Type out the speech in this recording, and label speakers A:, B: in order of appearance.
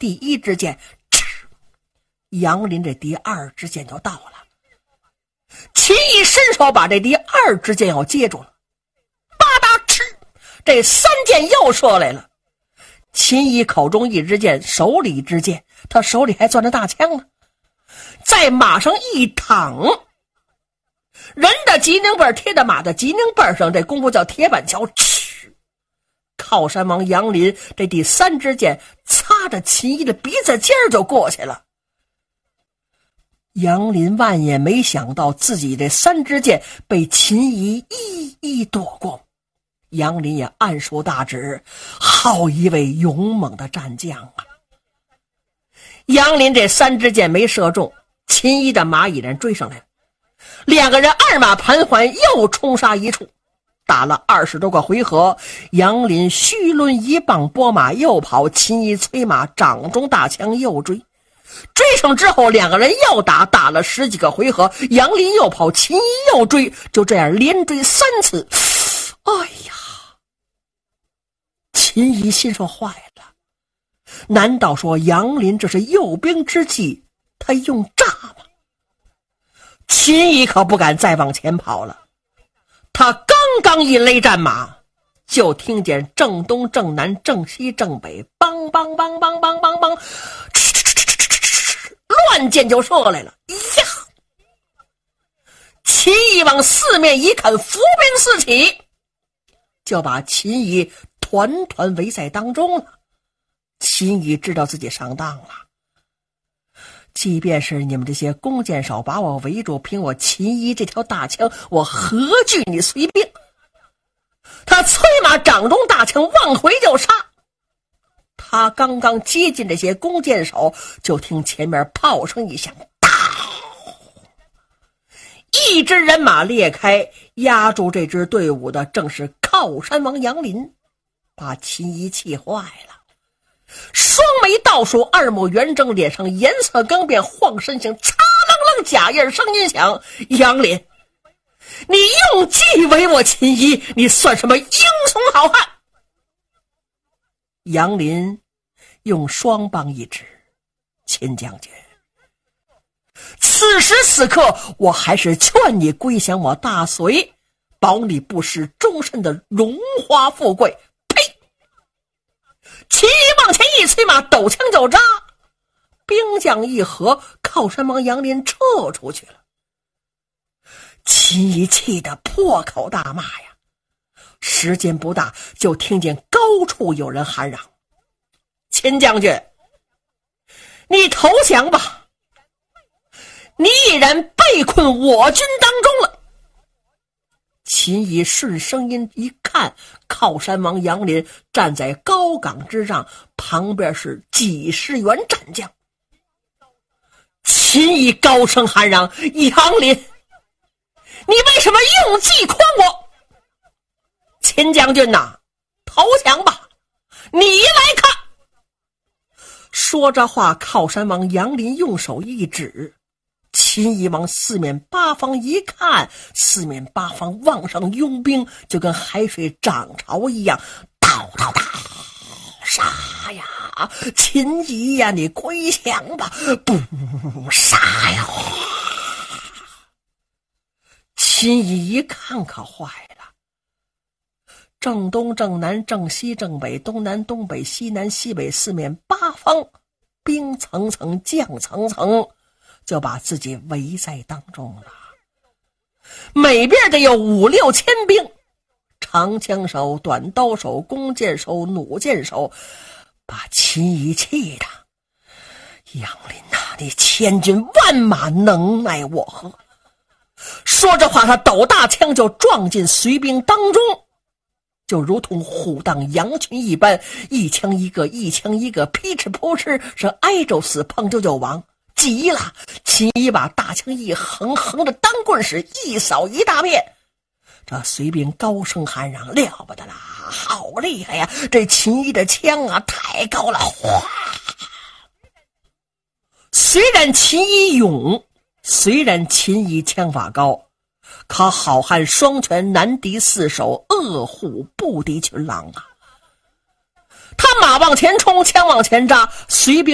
A: 第一支箭，杨林这第二支箭就到了。秦一伸手把这第二支箭要接住了，吧嗒哧，这三箭又射来了。秦一口中一支箭，手里一支箭，他手里还攥着大枪呢，在马上一躺，人的脊梁背贴在马的脊梁背上，这功夫叫铁板桥。靠山王杨林这第三支箭擦着秦一的鼻子尖就过去了。杨林万也没想到自己这三支箭被秦一一一躲过，杨林也暗竖大指，好一位勇猛的战将啊！杨林这三支箭没射中，秦一的马已然追上来了，两个人二马盘桓，又冲杀一处。打了20多个回合，杨林虚抡一棒拨马又跑，秦一催马掌中大枪又追。追上之后，两个人又打了10几个回合，杨林又跑，秦一又追，就这样连追3次。哎呀，秦一心说坏了，难道说杨林这是诱兵之计，他用诈吗？秦一可不敢再往前跑了，他刚一勒战马，就听见正东正南正西正北梆梆梆梆梆梆梆，乱箭就射来了呀！秦一往四面一看，伏兵四起，就把秦一团团围在当中了。秦一知道自己上当了，即便是你们这些弓箭手把我围住，凭我秦一这条大枪，我何惧你随便。他催马掌中大枪往回就杀，他刚刚接近这些弓箭手，就听前面炮声一响，当，一支人马裂开，压住这支队伍的正是靠山王杨林，把秦一气坏了。双眉倒数，二目圆睁，脸上颜色刚变，晃身形，擦楞楞假印，声音响：杨林，你用计围我秦一，你算什么英雄好汉？杨林用双棒一指：秦将军，此时此刻我还是劝你归降我大隋，保你不失终身的荣华富贵。呸！秦一往前一催马，抖枪就扎，兵将一合，靠山王杨林撤出去了。秦一气得破口大骂呀，时间不大，就听见高处有人喊嚷：秦将军，你投降吧，你已然被困我军当中了。秦一顺声音一看，靠山王杨林站在高岗之上，旁边是几十员战将。秦一高声喊嚷：杨林，你为什么用计诓我？秦将军呐，投降吧，你来看。说着话，靠山王杨林用手一指，秦一往四面八方一看，四面八方往上拥兵，就跟海水涨潮一样，叨叨叨，杀呀！秦一呀，你归降吧，不杀呀！秦一一看可坏了，正东正南正西正北东南东北西南西北四面八方兵层层将层层，就把自己围在当中了。每边得有5、6千兵，长枪手、短刀手、弓箭手、弩箭手，把秦一气的：杨林呐，你千军万马能奈我何？说着话，他抖大枪就撞进随兵当中，就如同虎荡羊群一般，一枪一个，一枪一个，劈哧扑哧，是挨着死，碰就亡。急了，秦一把大枪一横，横着当棍使，一扫一大片。这随兵高声喊嚷：了不得啦，好厉害呀！这秦一的枪啊，太高了！哗！虽然秦一勇，虽然秦一枪法高，可好汉双拳难敌四手，恶虎不敌群狼啊！他马往前冲，枪往前扎，随兵